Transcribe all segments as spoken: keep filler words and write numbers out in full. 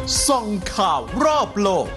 ส่องข่าวรอบโลก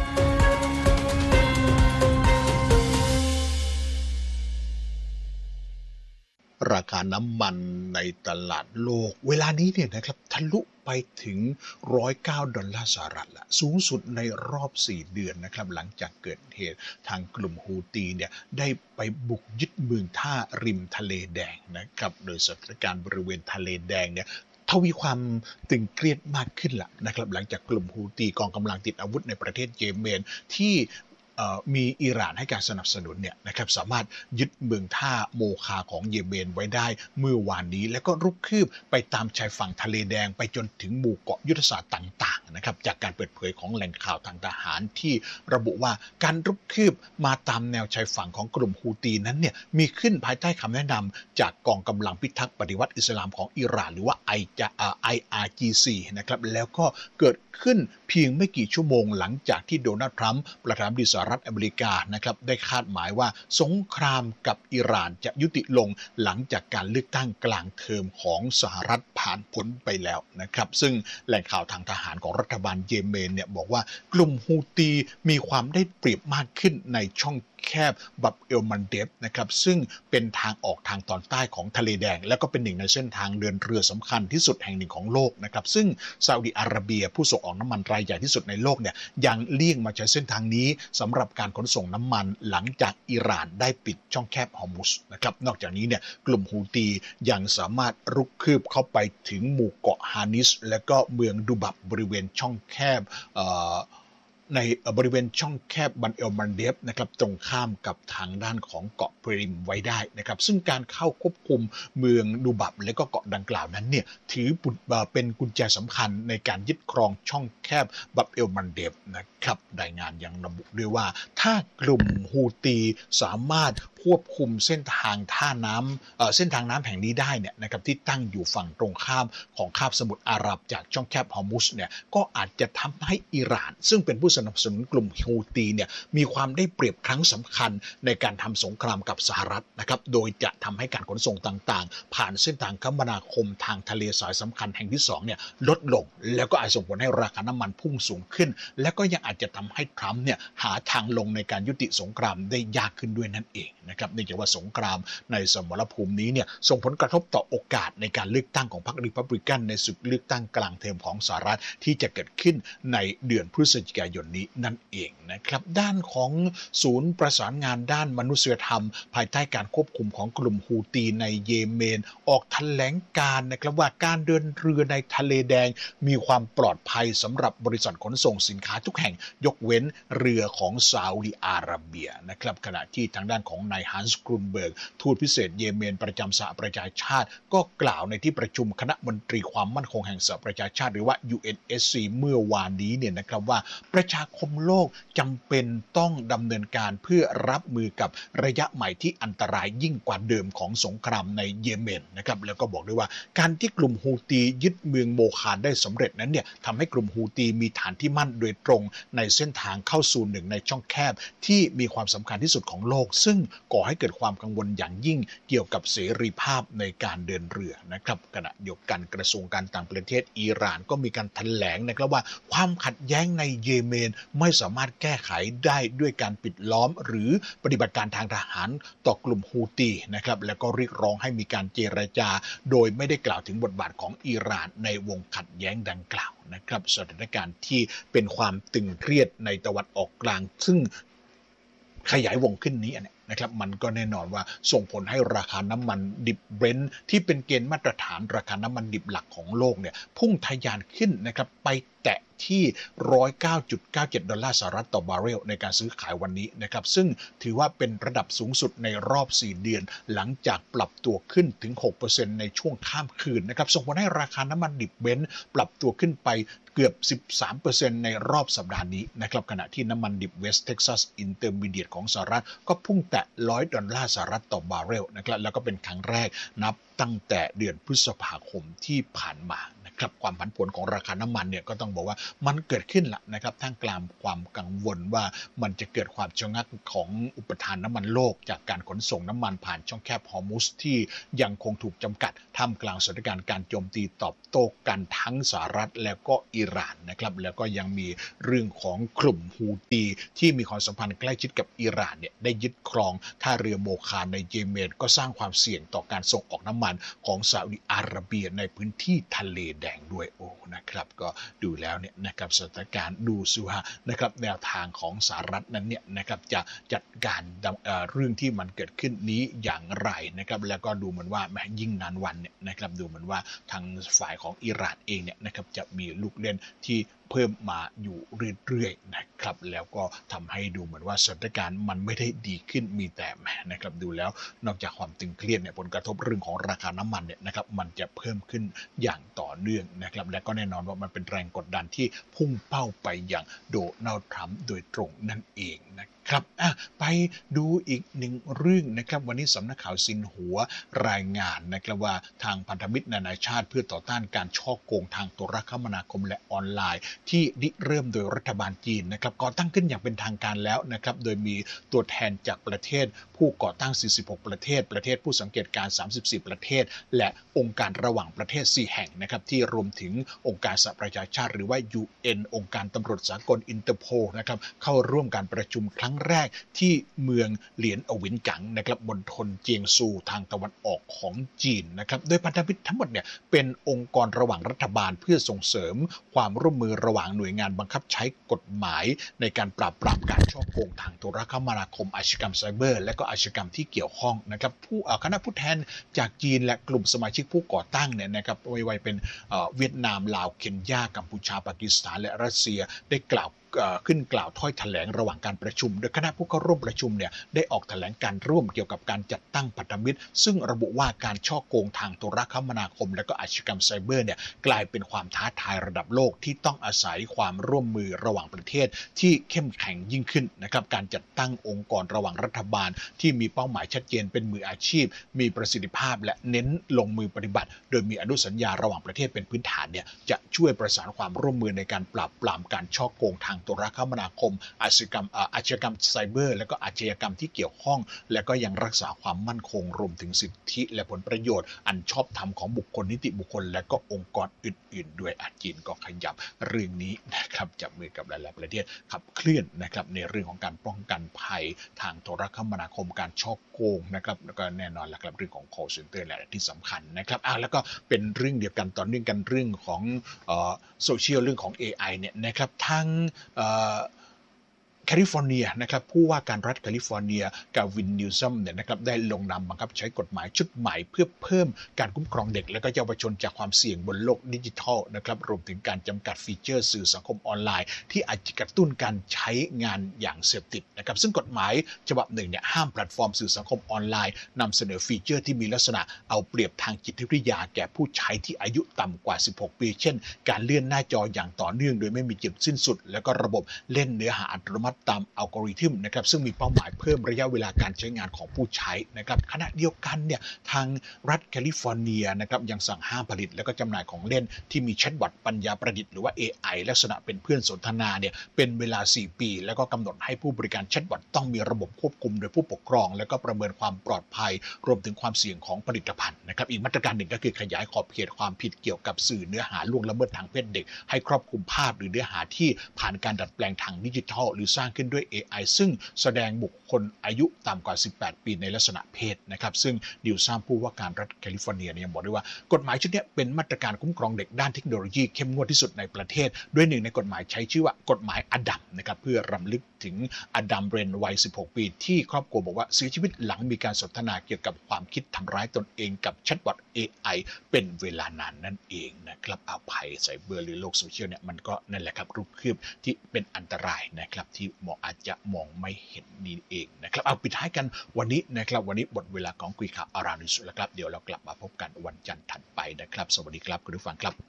ราคาน้ำมันในตลาดโลกเวลานี้เนี่ยนะครับทะลุไปถึงหนึ่งร้อยเก้าดอลลาร์สหรัฐละสูงสุดในรอบสี่เดือนนะครับหลังจากเกิดเหตุทางกลุ่มฮูตีเนี่ยได้ไปบุกยึดเมืองท่าริมทะเลแดงนะครับโดยสถานการณ์บริเวณทะเลแดงเนี่ยทวีความตึงเครียดมากขึ้นละนะครับหลังจากกลุ่มฮูตีกองกำลังติดอาวุธในประเทศเยเมนที่มีอิหร่านให้การสนับสนุนเนี่ยนะครับสามารถยึดเมืองท่าโมคาของเยเมนไว้ได้เมื่อวานนี้แล้วก็รุกคืบไปตามชายฝั่งทะเลแดงไปจนถึงหมู่เกาะยุทธศาสตร์ต่างๆนะครับจากการเปิดเผยของแหล่งข่าวทางทหารที่ระบุว่าการรุกคืบมาตามแนวชายฝั่งของกลุ่มฮูตีนั้นเนี่ยมีขึ้นภายใต้คำแนะนำจากกองกำลังพิทักษ์ปฏิวัติอิสลามของอิหร่านหรือว่า ไอ อาร์ จี ซี นะครับแล้วก็เกิดขึ้นเพียงไม่กี่ชั่วโมงหลังจากที่โดนัลด์ทรัมป์ประธานาธิบดีสหรัฐอเมริกานะครับได้คาดหมายว่าสงครามกับอิหร่านจะยุติลงหลังจากการเลือกตั้งกลางเทอมของสหรัฐผ่านพ้นไปแล้วนะครับซึ่งแหล่งข่าวทางทหารของรัฐบาลเยเมนเนี่ยบอกว่ากลุ่มฮูตีมีความได้เปรียบมากขึ้นในช่องแคบบับเอลมันเดบนะครับซึ่งเป็นทางออกทางตอนใต้ของทะเลแดงและก็เป็นหนึ่งในเส้นทางเดินเรือสำคัญที่สุดแห่งหนึ่งของโลกนะครับซึ่งซาอุดิอาระเบียผู้ส่งออกน้ำมันรายใหญ่ที่สุดในโลกเนี่ยยังเลี่ยงมาใช้เส้นทางนี้สำหรับการขนส่งน้ำมันหลังจากอิหร่านได้ปิดช่องแคบฮอร์มุซนะครับนอกจากนี้เนี่ยกลุ่มฮูตียังสามารถรุกคืบเข้าไปถึงหมู่เกาะฮานิสและก็เมืองดูบับบริเวณช่องแคบในบริเวณช่องแคบบันเอลมันเดฟนะครับตรงข้ามกับทางด้านของเกาะพริมไว้ได้นะครับซึ่งการเข้าควบคุมเมืองดูบับและก็เกาะดังกล่าวนั้นเนี่ยถือเป็นกุญแจสำคัญในการยึดครองช่องแคบบับเอลมันเดฟนะครับรายงานยังระบุด้วยว่าถ้ากลุ่มฮูตีสามารถควบคุมเส้นทางท่าน้ำเส้นทางน้ำแห่งนี้ได้เนี่ยนะครับที่ตั้งอยู่ฝั่งตรงข้ามของคาบสมุทรอาหรับจากช่องแคบฮอร์มุซเนี่ยก็อาจจะทำให้อิหร่านซึ่งเป็นผู้สนับสนุนกลุ่มฮูตีเนี่ยมีความได้เปรียบครั้งสำคัญในการทำสงครามกับสหรัฐนะครับโดยจะทำให้การขนส่งต่างๆผ่านเส้นทางคมนาคมทางทะเลสายสำคัญแห่งที่สองเนี่ยลดลงแล้วก็อาจส่งผลให้ราคาน้ำมันพุ่งสูงขึ้นและก็ยังอาจจะทำให้ทรัมป์เนี่ยหาทางลงในการยุติสงครามได้ยากขึ้นด้วยนั่นเองนะครับเนื่องจากว่าสงครามในสมรภูมินี้เนี่ยส่งผลกระทบต่อโอกาสในการเลือกตั้งของพรรครีพับลิกันในศึกเลือกตั้งกลางเทอมของสหรัฐที่จะเกิดขึ้นในเดือนพฤศจิกายนนี้นั่นเองนะครับด้านของศูนย์ประสานงานด้านมนุษยธรรมภายใต้การควบคุมของกลุ่มฮูตีในเยเมนออกแถลงการนะครับว่าการเดินเรือในทะเลแดงมีความปลอดภัยสำหรับบริษัทขนส่งสินค้าทุกแห่งยกเว้นเรือของซาอุดิอาระเบียนะครับขณะที่ทางด้านของนายฮันส์กรุนเบิร์กทูตพิเศษเยเมนประจำสหประชาชาติก็กล่าวในที่ประชุมคณะมนตรีความมั่นคงแห่งสหประชาชาติหรือว่า ยู เอ็น เอส ซี เมื่อวานนี้เนี่ยนะครับว่าประชาคมโลกจำเป็นต้องดำเนินการเพื่อรับมือกับระยะใหม่ที่อันตรายยิ่งกว่าเดิมของสงครามในเยเมนนะครับแล้วก็บอกด้วยว่าการที่กลุ่มฮูตียึดเมืองโมคาได้สำเร็จนั้นเนี่ยทำให้กลุ่มฮูตีมีฐานที่มั่นโดยตรงในเส้นทางเข้าสู่หนึ่งในช่องแคบที่มีความสำคัญที่สุดของโลกซึ่งก่อให้เกิดความกังวลอย่างยิ่งเกี่ยวกับเสรีภาพในการเดินเรือนะครับขณะเดียวกันกระทรวงการต่างประเทศอิหร่านก็มีการแถลงนะครับว่าความขัดแย้งในเยเมนไม่สามารถแก้ไขได้ด้วยการปิดล้อมหรือปฏิบัติการทางทหารต่อกลุ่มฮูตีนะครับแล้วก็เรียกร้องให้มีการเจรจาโดยไม่ได้กล่าวถึงบทบาทของอิหร่านในวงขัดแย้งดังกล่าวนะครับสถานการณ์ที่เป็นความตึงเครียดในตะวันออกกลางซึ่งขยายวงขึ้นนี้นะครับมันก็แน่นอนว่าส่งผลให้ราคาน้ำมันดิบเบรนท์ที่เป็นเกณฑ์มาตรฐานราคาน้ำมันดิบหลักของโลกเนี่ยพุ่งทะยานขึ้นนะครับไปแตะที่ หนึ่งร้อยเก้าจุดเก้าเจ็ด ดอลลาร์สหรัฐต่อบาร์เรลในการซื้อขายวันนี้นะครับซึ่งถือว่าเป็นระดับสูงสุดในรอบสี่เดือนหลังจากปรับตัวขึ้นถึง หกเปอร์เซ็นต์ ในช่วงข้ามคืนนะครับส่งผลให้ราคาน้ำมันดิบเบรนท์ปรับตัวขึ้นไปเกือบ สิบสามเปอร์เซ็นต์ ในรอบสัปดาห์นี้นะครับขณะที่น้ำมันดิบเวสต์เท็กซัสอินเตอร์มีเดียตของสหรัฐก็พุ่งแตะหนึ่งร้อยดอลลาร์สหรัฐต่อบาร์เรลนะครับแล้วก็เป็นครั้งแรกนับตั้งแต่เดือนพฤษภาคมที่ผ่านมานะครับความผันผวนของราคาน้ำมันเนี่ยก็ต้องบอกว่ามันเกิดขึ้นละนะครับท่ามกลางความกังวลว่ามันจะเกิดความชะงักของอุปทานน้ำมันโลกจากการขนส่งน้ำมันผ่านช่องแคบฮอร์มุซที่ยังคงถูกจำกัดท่ามกลางสถานการณ์การโจมตีตอบโต้กันทั้งสหรัฐแล้วก็อิหร่านนะครับแล้วก็ยังมีเรื่องของกลุ่มฮูตีที่มีความสัมพันธ์ใกล้ชิดกับอิหร่านเนี่ยได้ยึดครองท่าเรือโมคาในเยเมนก็สร้างความเสี่ยงต่อการส่งออกน้ำมันของซาอุดิอาระเบียในพื้นที่ทะเลแดงด้วยโอ้นะครับก็ดูแล้วเนี่ยนะครับสถานการณ์ดูซิว่านะครับแนวทางของสหรัฐนั้นเนี่ยนะครับจะจัดการเรื่องที่มันเกิดขึ้นนี้อย่างไรนะครับแล้วก็ดูเหมือนว่าแม้ยิ่งนานวันเนี่ยนะครับดูเหมือนว่าทางฝ่ายของอิหร่านเองเนี่ยนะครับจะมีลูกเล่นที่เพิ่มมาอยู่เรื่อยๆนะครับแล้วก็ทำให้ดูเหมือนว่าสถานการณ์มันไม่ได้ดีขึ้นมีแต่แม้นะครับดูแล้วนอกจากความตึงเครียดเนี่ยผลกระทบเรื่องของราคาน้ำมันเนี่ยนะครับมันจะเพิ่มขึ้นอย่างต่อเนื่องนะครับและก็แน่นอนว่ามันเป็นแรงกดดันที่พุ่งเป้าไปอย่างโดนัลด์ทรัมป์โดยตรงนั่นเองนะครับอ่ะไปดูอีกหนึ่งเรื่องนะครับวันนี้สำนักข่าวซินหัวรายงานนะครับว่าทางพันธมิตรนานาชาติเพื่อต่อต้านการฉ้อโกงทางโทรคมนาคมและออนไลน์ที่ริเริ่มโดยรัฐบาลจีนนะครับก่อตั้งขึ้นอย่างเป็นทางการแล้วนะครับโดยมีตัวแทนจากประเทศผู้ก่อตั้งสี่สิบหกประเทศประเทศผู้สังเกตการสามสิบสี่ประเทศและองค์การระหว่างประเทศสี่แห่งนะครับที่รวมถึงองค์การสหประชาชาติหรือว่า ยู เอ็น องค์การตำรวจสากลอินเตอร์โพลนะครับเข้าร่วมการประชุมครั้งแรกที่เมืองเหลียนอวินกังนะครับมณฑลเจียงซูทางตะวันออกของจีนนะครับโดยพันธมิตรทั้งหมดเนี่ยเป็นองค์กรระหว่างรัฐบาลเพื่อส่งเสริมความร่วมมือระหว่างหน่วยงานบังคับใช้กฎหมายในการปราบปรามการฉ้อโกงทางโทรคมนาคมอาชญากรรมไซเบอร์และก็อาชญากรรมที่เกี่ยวข้องนะครับผู้คณะผู้แทนจากจีนและกลุ่มสมาชิกผู้ก่อตั้งเนี่ยนะครับไว้เป็นเวียดนามลาวเคนยากัมพูชาปากีสถานและรัสเซียได้กล่าวขึ้นกล่าวถ้อยแถลงระหว่างการประชุมโดยคณะผู้เข้าร่วมประชุมเนี่ยได้ออกแถลงการร่วมเกี่ยวกับการจัดตั้งพันธมิตรซึ่งระบุว่าการฉ้อโกงทางโทรคมนาคมและก็อาชญากรรมไซเบอร์เนี่ยกลายเป็นความท้าทายระดับโลกที่ต้องอาศัยความร่วมมือระหว่างประเทศที่เข้มแข็งยิ่งขึ้นนะครับการจัดตั้งองค์กรระหว่างรัฐบาลที่มีเป้าหมายชัดเจนเป็นมืออาชีพมีประสิทธิภาพและเน้นลงมือปฏิบัติโดยมีอนุสัญญาระหว่างประเทศเป็นพื้นฐานเนี่ยจะช่วยประสานความร่วมมือในการปราบปรามการฉ้อโกงทางโทรคมนาคมอาชญากรรมอาชญากรรมไซเบอร์และก็อาชญากรรมที่เกี่ยวข้องและก็ยังรักษาความมั่นคงรวมถึงสิทธิและผลประโยชน์อันชอบธรรมของบุคคลนิติบุคคลและก็องค์กรอื่นๆด้วยอาจีนก็ขยับเรื่องนี้นะครับจับมือกับหลายๆประเทศขับเคลื่อนนะครับในเรื่องของการป้องกันภัยทางโทรคมนาคมการฉ้อโกงนะครับแล้วก็แน่นอนแหละครับเรื่องของ call center แหละที่สำคัญนะครับอ่ะแล้วก็เป็นเรื่องเดียวกันต่อเนื่องกันเรื่องของโซเชียลเรื่องของ เอ ไอ เนี่ยนะครับทั้งแคลิฟอร์เนียนะครับผู้ว่าการรัฐแคลิฟอร์เนียกาวินนิวซัมเนี่ยนะครับได้ลงนามบังคับใช้กฎหมายชุดใหม่เพื่อเพิ่มการคุ้มครองเด็กและก็เยาวชนจากความเสี่ยงบนโลกดิจิทัลนะครับรวมถึงการจำกัดฟีเจอร์สื่อสังคมออนไลน์ที่อาจจะกระตุ้นการใช้งานอย่างเสพติดนะครับซึ่งกฎหมายฉบับหนึ่งเนี่ยห้ามแพลตฟอร์มสื่อสังคมออนไลน์นำเสนอฟีเจอร์ที่มีลักษณะเอาเปรียบทางจิตวิทยาแก่ผู้ใช้ที่อายุต่ำกว่าสิบหกปีเช่นการเลื่อนหน้าจออย่างต่อเนื่องโดยไม่มีจุดสิ้นสุดแล้วก็ระบบเล่นเนื้อหาอัตโนมัติตามอัลกอริทึมนะครับซึ่งมีเป้าหมายเพิ่มระยะเวลาการใช้งานของผู้ใช้นะครับขณะเดียวกันเนี่ยทางรัฐแคลิฟอร์เนียนะครับยังสั่งห้ามผลิตและก็จำหน่ายของเล่นที่มีแชทบอทปัญญาประดิษฐ์หรือว่า เอ ไอ ลักษณะเป็นเพื่อนสนทนาเนี่ยเป็นเวลาสี่ปีแล้วก็กำหนดให้ผู้บริการแชทบอทต้องมีระบบควบคุมโดยผู้ปกครองแล้วก็ประเมินความปลอดภัยรวมถึงความเสี่ยงของผลิตภัณฑ์นะครับอีกมาตรการหนึ่งก็คือขยายขอบเขตความผิดเกี่ยวกับสื่อเนื้อหาล่วงละเมิดทางเพศเด็กให้ครอบคลุมภาพหรือเนื้อหาที่ผ่านการดัดแปลงทางดิจิทัลหรือสร้างขึ้นด้วย เอ ไอ ซึ่งแสดงบุคคลอายุต่ำกว่าสิบแปดปีในลักษณะเพศนะครับซึ่งนิวซัมผู้ว่าการรัฐแคลิฟอร์เนียเนี่ยบอกด้วยว่ากฎหมายชุดนี้เป็นมาตรการคุ้มครองเด็กด้านเทคโนโลยีเข้มงวดที่สุดในประเทศด้วยหนึ่งในกฎหมายใช้ชื่อว่ากฎหมายอดัมนะครับเพื่อรำลึกถึงอดัมเรนวัยสิบหกปีที่ครอบครัวบอกว่าเสียชีวิตหลังมีการสนทนาเกี่ยวกับความคิดทำร้ายตนเองกับแชทบอท เอ ไอ เป็นเวลานานนั่นเองนะครับเอาภัยไซเบอร์หรือโลกโซเชียลเนี่ยมันก็นั่นแหละครับรูปคืบที่เป็นอันตรายนะครับที่มองอาจจะมองไม่เห็นนี่เองนะครับเอาปิดท้ายกันวันนี้นะครับวันนี้หมดเวลาของคุยข่าวอารานิสุแล้วครับเดี๋ยวเรากลับมาพบกันวันจันทร์ถัดไปนะครับสวัสดีครับคุณผู้ฟังครับ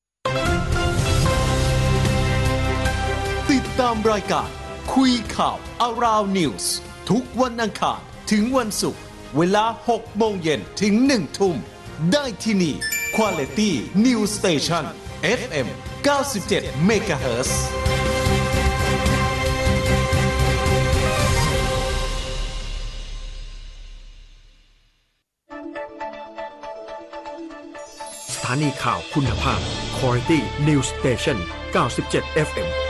ติดตามรายการคุยข่าว Around News ทุกวันอังคารถึงวันศุกร์เวลาหกโมงเย็นถึงหนึ่งทุ่มได้ที่นี่ Quality News Station เอฟ เอ็ม เก้าสิบเจ็ด เมกะเฮิรตซ์สถานีข่าวคุณภาพ Quality News Station เก้าสิบเจ็ด เอฟ เอ็ม